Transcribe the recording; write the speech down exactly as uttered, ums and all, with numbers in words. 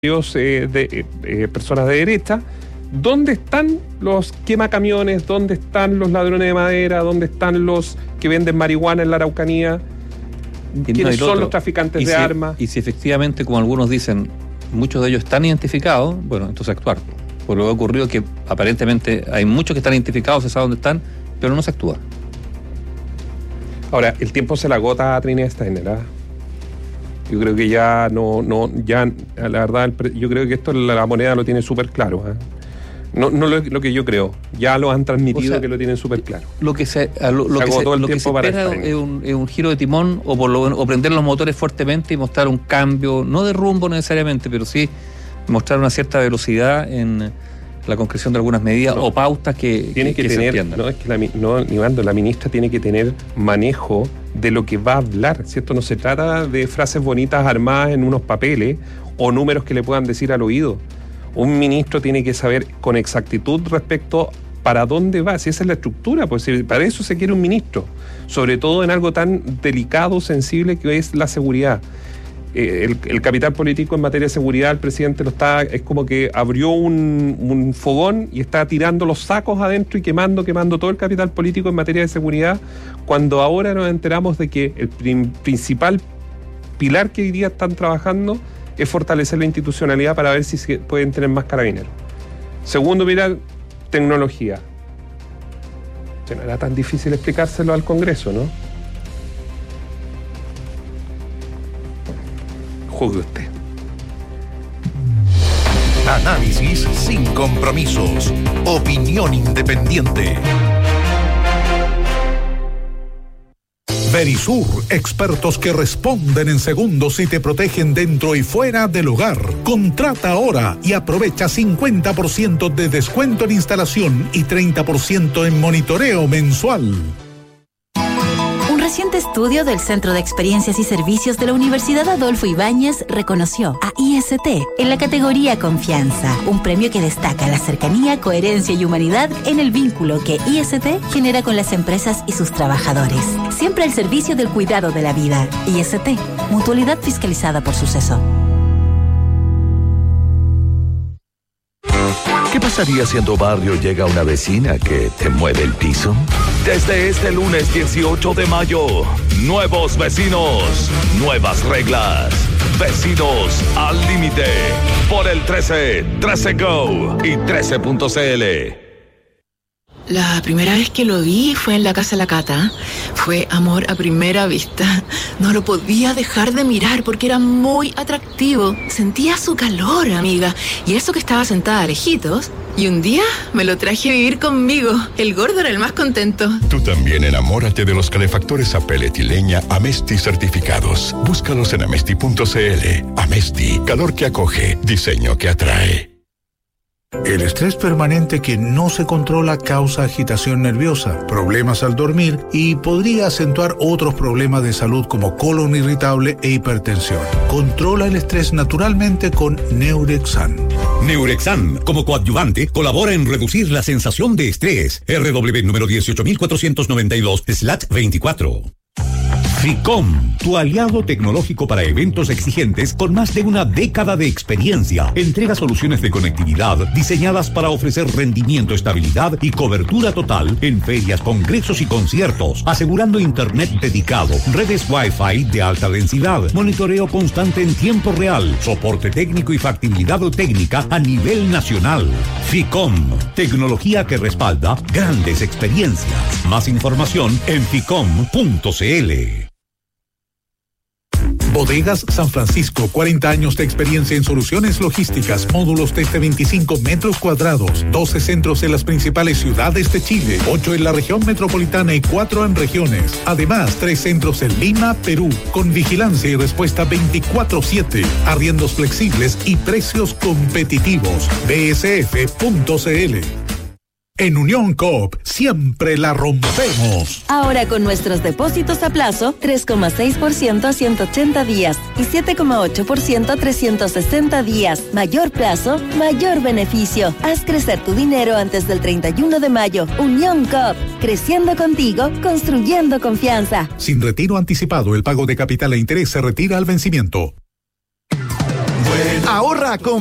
Eh, de eh, personas de derecha. ¿Dónde están los quemacamiones? ¿Dónde están los ladrones de madera? ¿Dónde están los que venden marihuana en la Araucanía? ¿Quiénes son los traficantes de armas? Y si efectivamente, como algunos dicen, muchos de ellos están identificados, bueno, entonces actuar. Por lo que ha ocurrido que aparentemente hay muchos que están identificados, se sabe dónde están, pero no se actúa. Ahora, el tiempo se la agota a Trinidad Steiner, ¿eh? Yo creo que ya no, no, ya, la verdad, yo creo que esto la, la moneda lo tiene súper claro, ¿eh? No, no lo, lo que yo creo, ya lo han transmitido, o sea, que lo tienen súper claro. Lo que se, lo, lo se, que se, el lo que se espera es un, es un giro de timón o, por lo, o prender los motores fuertemente y mostrar un cambio, no de rumbo necesariamente, pero sí mostrar una cierta velocidad en la concreción de algunas medidas no, o pautas que, tiene que, que, que tener, se entiendan. No, es que la, no, Nivando, la ministra tiene que tener manejo de lo que va a hablar, ¿cierto? No se trata de frases bonitas armadas en unos papeles o números que le puedan decir al oído. Un ministro tiene que saber con exactitud respecto para dónde va, si esa es la estructura, pues para eso se quiere un ministro, sobre todo en algo tan delicado, sensible que es la seguridad. Eh, el, el capital político en materia de seguridad, el presidente lo está, es como que abrió un, un fogón y está tirando los sacos adentro y quemando, quemando todo el capital político en materia de seguridad, cuando ahora nos enteramos de que el prim, principal pilar que hoy día están trabajando es fortalecer la institucionalidad para ver si se pueden tener más carabineros. Segundo pilar, tecnología. O sea, no era tan difícil explicárselo al Congreso, ¿no? Juzgue usted. Análisis sin compromisos. Opinión independiente. Verisur, expertos que responden en segundos y te protegen dentro y fuera del hogar. Contrata ahora y aprovecha cincuenta por ciento de descuento en instalación y treinta por ciento en monitoreo mensual. Un reciente estudio del Centro de Experiencias y Servicios de la Universidad Adolfo Ibáñez reconoció a I S T en la categoría Confianza, un premio que destaca la cercanía, coherencia y humanidad en el vínculo que I S T genera con las empresas y sus trabajadores. Siempre al servicio del cuidado de la vida. I S T, mutualidad fiscalizada por Suceso. ¿Qué pasaría si en tu barrio llega una vecina que te mueve el piso? Desde este lunes dieciocho de mayo, nuevos vecinos, nuevas reglas. Vecinos al límite. Por el trece, trece Go y trece punto c l. La primera vez que lo vi fue en la casa de la Cata. Fue amor a primera vista. No lo podía dejar de mirar porque era muy atractivo. Sentía su calor, amiga. Y eso que estaba sentada lejitos. Y un día me lo traje a vivir conmigo. El gordo era el más contento. Tú también enamórate de los calefactores a pellet y leña Amesti certificados. Búscalos en amesti punto c l. Amesti, calor que acoge, diseño que atrae. El estrés permanente que no se controla causa agitación nerviosa, problemas al dormir y podría acentuar otros problemas de salud como colon irritable e hipertensión. Controla el estrés naturalmente con Neurexan. Neurexan, como coadyuvante, colabora en reducir la sensación de estrés. R W número dieciocho mil cuatrocientos noventa y dos slash veinticuatro. FICOM, tu aliado tecnológico para eventos exigentes con más de una década de experiencia. Entrega soluciones de conectividad diseñadas para ofrecer rendimiento, estabilidad y cobertura total en ferias, congresos y conciertos, asegurando internet dedicado, redes Wi-Fi de alta densidad, monitoreo constante en tiempo real, soporte técnico y factibilidad técnica a nivel nacional. FICOM, tecnología que respalda grandes experiencias. Más información en ficom punto c l. Bodegas San Francisco, cuarenta años de experiencia en soluciones logísticas, módulos desde veinticinco metros cuadrados, doce centros en las principales ciudades de Chile, ocho en la región metropolitana y cuatro en regiones. Además, tres centros en Lima, Perú, con vigilancia y respuesta veinticuatro siete, arriendos flexibles y precios competitivos. b s f punto c l. En Unión Coop, siempre la rompemos. Ahora con nuestros depósitos a plazo, tres coma seis por ciento a ciento ochenta días y siete coma ocho por ciento a trescientos sesenta días. Mayor plazo, mayor beneficio. Haz crecer tu dinero antes del treinta y uno de mayo. Unión Coop, creciendo contigo, construyendo confianza. Sin retiro anticipado, el pago de capital e interés se retira al vencimiento. Ahorra con